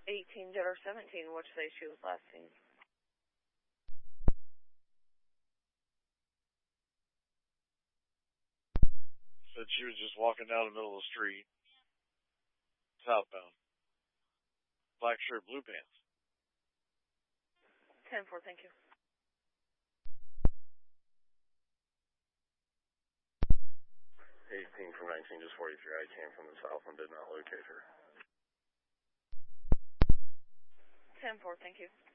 18 Jetter 17, which day she was last seen. Said she was just walking down the middle of the street, southbound. Black shirt, blue pants. 10-4, thank you. 18 from 19, just 43. I came from the south and did not locate her. 10-4, thank you.